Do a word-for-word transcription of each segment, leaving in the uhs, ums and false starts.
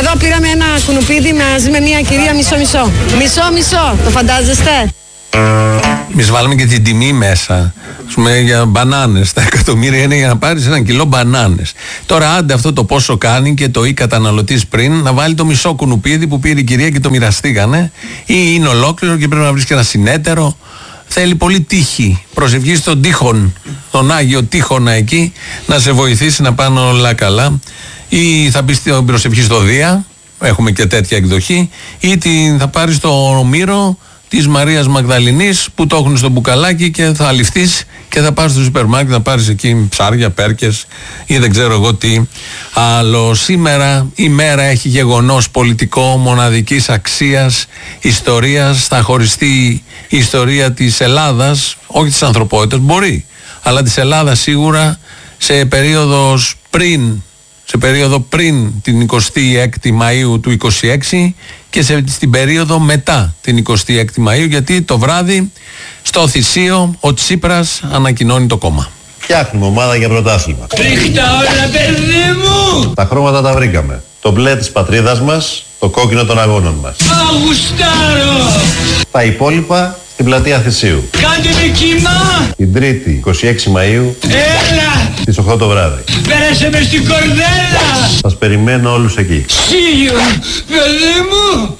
Εδώ πήραμε ένα κουνουπίδι μαζί με μια κυρία μισό-μισό. Μισό-μισό, το φαντάζεστε? Εμείς βάλαμε και την τιμή μέσα. Ας πούμε για μπανάνες. Τα εκατομμύρια είναι για να πάρεις ένα κιλό μπανάνες. Τώρα άντε αυτό το πόσο κάνει και το ή καταναλωτής πριν να βάλει το μισό κουνουπίδι που πήρε η κυρία και το μοιραστήκανε, ή είναι ολόκληρο και πρέπει να βρεις και ένα συνέτερο. Θέλει πολύ τύχη. Προσευχή στον τείχον, τον Άγιο Τείχονα εκεί, να σε βοηθήσει να πάνε όλα καλά. Ή θα πεις την προσευχή στο Δία, έχουμε και τέτοια εκδοχή, ή την θα πάρεις το μύρο της Μαρίας Μαγδαληνής που το έχουν στο μπουκαλάκι και θα ληφθείς και θα πας στο σούπερ μάρκετ να πάρεις εκεί ψάρια, πέρκες ή δεν ξέρω εγώ τι άλλο. Σήμερα η μέρα έχει γεγονός πολιτικό μοναδικής αξίας, ιστορίας. Θα χωριστεί η ιστορία της Ελλάδας, όχι της ανθρωπότητας, μπορεί, αλλά της Ελλάδας σίγουρα σε περίοδος πριν σε περίοδο πριν την εικοστή έκτη Μαΐου του είκοσι έξι και σε, στην περίοδο μετά την εικοστή έκτη Μαΐου, γιατί το βράδυ στο Θησίο ο Τσίπρας ανακοινώνει το κόμμα. Φτιάχνουμε ομάδα για πρωτάθλημα. Ρίχτα όλα, παιδί μου! Τα χρώματα τα βρήκαμε. Το μπλε της πατρίδας μας, το κόκκινο των αγώνων μας. Αγουστάρω! Τα υπόλοιπα στην πλατεία Θησίου. Κάντε με κύμα! Την Τρίτη, εικοστή έκτη Μαΐου, Έλα! στις οκτώ το βράδυ. Πέρασε με στην κορδέλα! Σας περιμένω όλους εκεί. Σίγιο, παιδί μου!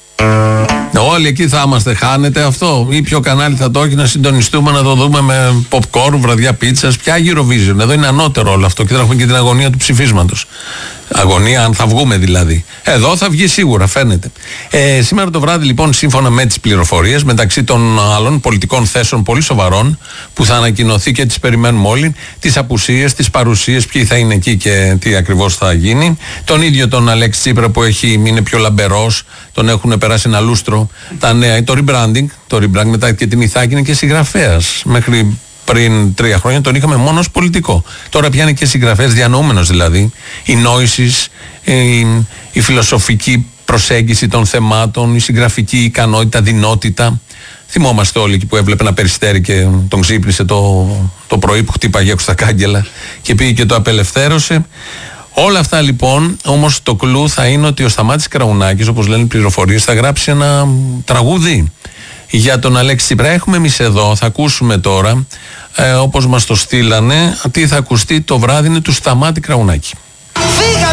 Όλοι εκεί θα είμαστε, χάνετε αυτό? Ή ποιο κανάλι θα το έχει να συντονιστούμε να το δούμε με popcorn, βραδιά πίτσας? Ποια Eurovision? Εδώ είναι ανώτερο όλο αυτό και δεν έχουμε και την αγωνία του ψηφίσματος. Αγωνία αν θα βγούμε δηλαδή. Εδώ θα βγει σίγουρα, φαίνεται. Ε, σήμερα το βράδυ λοιπόν, σύμφωνα με τις πληροφορίες, μεταξύ των άλλων πολιτικών θέσεων πολύ σοβαρών που θα ανακοινωθεί και τις περιμένουμε όλοι, τις απουσίες, τις παρουσίες, ποιοι θα είναι εκεί και τι ακριβώς θα γίνει. Τον ίδιο τον Αλέξη Τσίπρα που έχει, είναι πιο λαμπερός, τον έχουν περάσει ένα λούστρο. Τα νέα, το rebranding, το rebranding μετά και την Ιθάκη είναι και συγγραφέας. Μέχρι πριν τρία χρόνια τον είχαμε μόνο ως πολιτικό. Τώρα πια είναι και συγγραφέας, διανοούμενος δηλαδή. Η νόησης, η, η φιλοσοφική προσέγγιση των θεμάτων, η συγγραφική ικανότητα, δυνότητα. Θυμόμαστε όλοι εκεί που έβλεπε ένα περιστέρι και τον ξύπνησε το, το πρωί που χτύπαγε έξω τα κάγκελα και πήγε και το απελευθέρωσε. Όλα αυτά λοιπόν, όμως το κλου θα είναι ότι ο Σταμάτης Κραουνάκης, όπως λένε οι πληροφορίες, θα γράψει ένα τραγούδι για τον Αλέξη Τσίπρα. Έχουμε εμείς εδώ, θα ακούσουμε τώρα, ε, όπως μας το στείλανε, τι θα ακουστεί το βράδυ είναι του Σταμάτη Κραουνάκη.